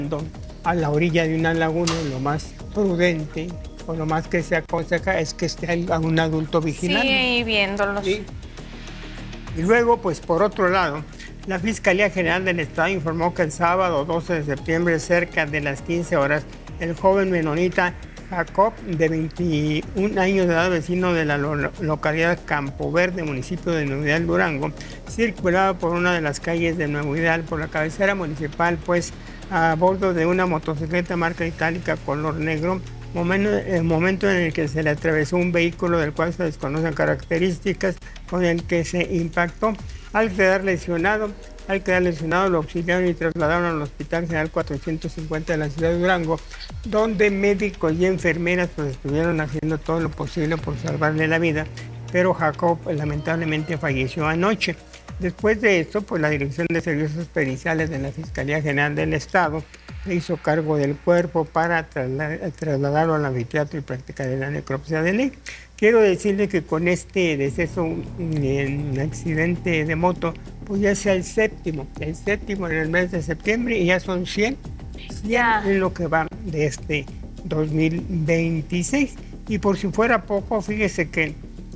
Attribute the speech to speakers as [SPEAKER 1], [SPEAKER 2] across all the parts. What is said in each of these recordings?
[SPEAKER 1] a la orilla de una laguna, lo más prudente o lo más que se aconseja es que esté a un adulto vigilante.
[SPEAKER 2] Sí, viéndolos. ¿Sí?
[SPEAKER 1] Y luego, pues por otro lado, la Fiscalía General del Estado informó que el sábado 12 de septiembre, cerca de las 15 horas, el joven menonita Jacob, de 21 años de edad, vecino de la localidad Campo Verde, municipio de Nuevo Ideal, Durango, circulaba por una de las calles de Nuevo Ideal, por la cabecera municipal, pues a bordo de una motocicleta marca itálica color negro, momento en el que se le atravesó un vehículo del cual se desconocen características, con el que se impactó. Al quedar lesionado, lo auxiliaron y trasladaron al Hospital General 450 de la ciudad de Durango, donde médicos y enfermeras pues estuvieron haciendo todo lo posible por salvarle la vida, pero Jacob lamentablemente falleció anoche. Después de esto, pues la Dirección de Servicios Periciales de la Fiscalía General del Estado se hizo cargo del cuerpo para trasladarlo al anfiteatro y practicar la necropsia de ley. Quiero decirle que con este deceso en accidente de moto, pues ya sea el séptimo en el mes de septiembre, y ya son 100 en lo que va de este 2026. Y por si fuera poco, fíjese que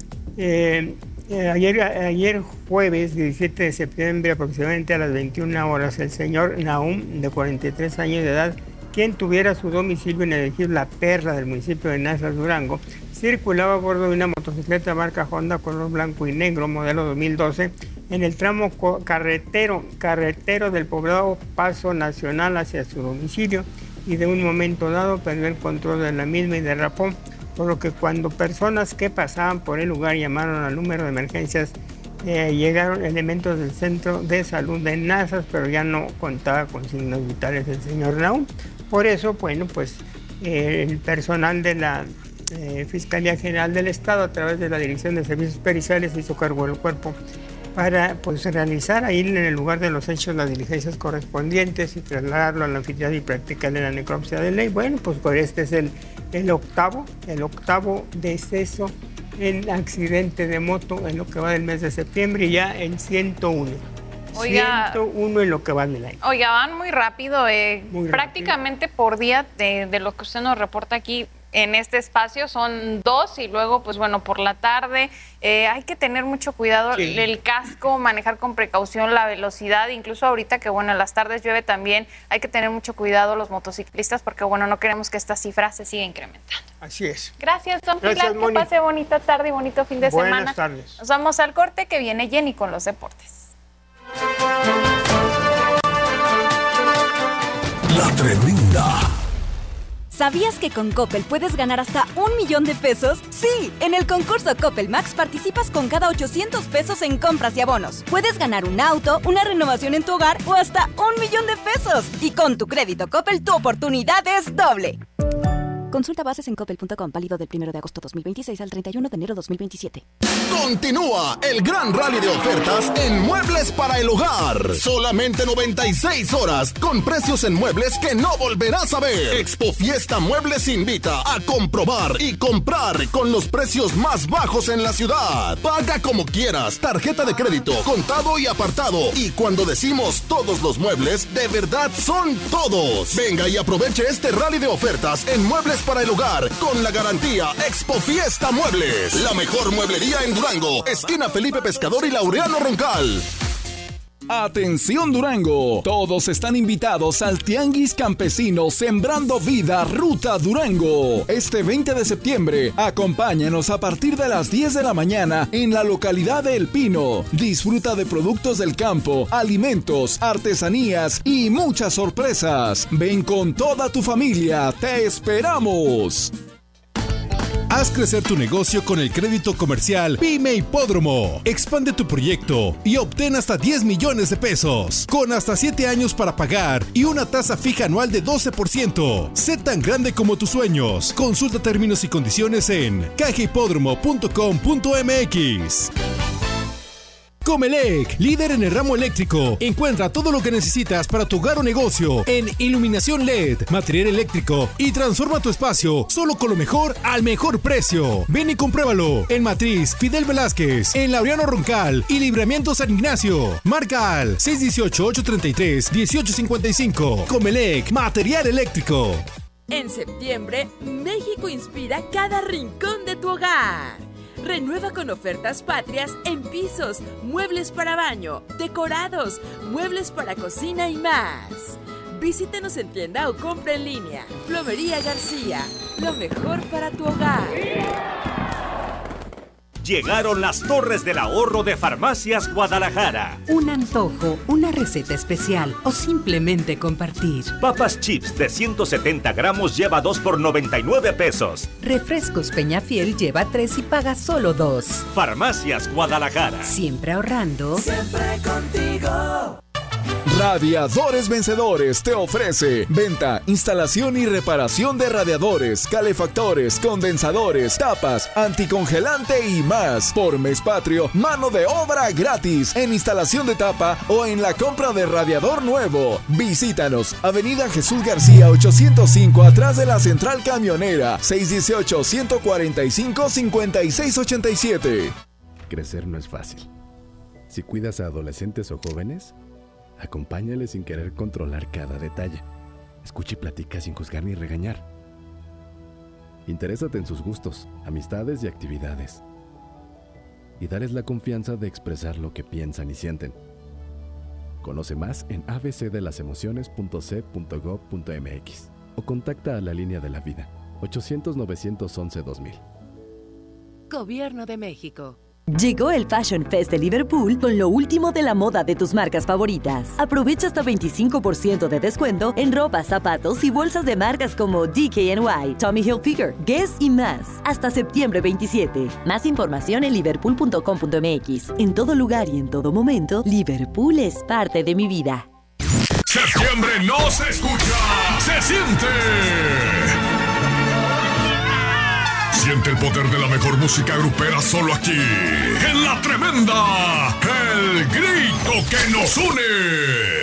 [SPEAKER 1] ayer jueves 17 de septiembre, aproximadamente a las 21 horas, el señor Nahum, de 43 años de edad, quien tuviera su domicilio en el ejido La Perla del municipio de Nazas, Durango, circulaba a bordo de una motocicleta marca Honda color blanco y negro, modelo 2012, en el tramo carretero del poblado Paso Nacional hacia su domicilio, y de un momento dado perdió el control de la misma y derrapó, por lo que cuando personas que pasaban por el lugar llamaron al número de emergencias, llegaron elementos del Centro de Salud de Nazas, pero ya no contaba con signos vitales el señor Nahum. Por eso, bueno, pues el personal de la Fiscalía General del Estado, a través de la Dirección de Servicios Periciales, hizo cargo del cuerpo para pues realizar ahí en el lugar de los hechos las diligencias correspondientes y trasladarlo al anfiteatro y practicarle la necropsia de ley. Bueno, pues este es el octavo deceso en accidente de moto en lo que va del mes de septiembre, y ya en 101. Oiga, 101 en lo que va del año.
[SPEAKER 2] Oiga, van muy rápido, prácticamente rápido. Por día de lo que usted nos reporta aquí en este espacio son 2, y luego, pues bueno, por la tarde hay que tener mucho cuidado, sí. El casco, manejar con precaución la velocidad, incluso ahorita que, bueno, en las tardes llueve también, hay que tener mucho cuidado los motociclistas, porque, bueno, no queremos que esta cifra se siga incrementando.
[SPEAKER 1] Así es.
[SPEAKER 2] Gracias, don Pilar, que pase bonita tarde y bonito fin de semana.
[SPEAKER 1] Buenas tardes.
[SPEAKER 2] Nos vamos al corte, que viene Jenny con los deportes.
[SPEAKER 3] La tremenda.
[SPEAKER 4] ¿Sabías que con Coppel puedes ganar hasta $1,000,000 de pesos? Sí, en el concurso Coppel Max participas con cada 800 pesos en compras y abonos. Puedes ganar un auto, una renovación en tu hogar o hasta $1,000,000 de pesos. Y con tu crédito Coppel, tu oportunidad es doble. Consulta bases en coppel.com, válido del 1 de agosto 2026 al 31 de enero 2027.
[SPEAKER 3] Continúa el gran rally de ofertas en Muebles para el Hogar. Solamente 96 horas con precios en muebles que no volverás a ver. Expo Fiesta Muebles invita a comprobar y comprar con los precios más bajos en la ciudad. Paga como quieras, tarjeta de crédito, contado y apartado. Y cuando decimos todos los muebles, de verdad son todos. Venga y aproveche este rally de ofertas en Muebles para el Hogar con la garantía Expo Fiesta Muebles. La mejor mueblería en Durango, esquina Felipe Pescador y Laureano Roncal.
[SPEAKER 5] Atención Durango, todos están invitados al Tianguis Campesino Sembrando Vida Ruta Durango. Este 20 de septiembre, acompáñanos a partir de las 10 de la mañana en la localidad de El Pino. Disfruta de productos del campo, alimentos, artesanías y muchas sorpresas. Ven con toda tu familia, te esperamos.
[SPEAKER 6] Haz crecer tu negocio con el crédito comercial Pyme Hipódromo. Expande tu proyecto y obtén hasta 10 millones de pesos, con hasta 7 años para pagar y una tasa fija anual de 12%. Sé tan grande como tus sueños. Consulta términos y condiciones en cajahipódromo.com.mx. Comelec, líder en el ramo eléctrico. Encuentra todo lo que necesitas para tu hogar o negocio en iluminación LED, material eléctrico y transforma tu espacio solo con lo mejor al mejor precio. Ven y compruébalo en Matriz Fidel Velázquez, en Laureano Roncal y Libramiento San Ignacio. Marca al 618-833-1855. Comelec, material eléctrico.
[SPEAKER 7] En septiembre, México inspira cada rincón de tu hogar. Renueva con ofertas patrias en pisos, muebles para baño, decorados, muebles para cocina y más. Visítenos en tienda o compra en línea. Plomería García, lo mejor para tu hogar.
[SPEAKER 8] Llegaron las Torres del Ahorro de Farmacias Guadalajara.
[SPEAKER 9] Un antojo, una receta especial o simplemente compartir.
[SPEAKER 8] Papas chips de 170 gramos lleva 2 por 99 pesos.
[SPEAKER 9] Refrescos Peñafiel lleva 3 y paga solo 2.
[SPEAKER 8] Farmacias Guadalajara.
[SPEAKER 9] Siempre ahorrando.
[SPEAKER 10] Siempre contigo.
[SPEAKER 5] Radiadores Vencedores te ofrece venta, instalación y reparación de radiadores, calefactores, condensadores, tapas, anticongelante y más. Por mes patrio, mano de obra gratis en instalación de tapa o en la compra de radiador nuevo. Visítanos, Avenida Jesús García 805, atrás de la Central Camionera, 618-145-5687.
[SPEAKER 11] Crecer no es fácil. Si cuidas a adolescentes o jóvenes, acompáñale sin querer controlar cada detalle. Escucha y platica sin juzgar ni regañar. Interésate en sus gustos, amistades y actividades. Y dales la confianza de expresar lo que piensan y sienten. Conoce más en abcdelasemociones.c.gov.mx o contacta a la Línea de la Vida, 800-911-2000.
[SPEAKER 9] Gobierno de México.
[SPEAKER 12] Llegó el Fashion Fest de Liverpool con lo último de la moda de tus marcas favoritas. Aprovecha hasta 25% de descuento en ropa, zapatos y bolsas de marcas como DKNY, Tommy Hilfiger, Guess y más. Hasta septiembre 27. Más información en liverpool.com.mx. En todo lugar y en todo momento, Liverpool es parte de mi vida.
[SPEAKER 3] Septiembre no se escucha, se siente. Siente el poder de la mejor música grupera solo aquí, en La Tremenda, el grito que nos une.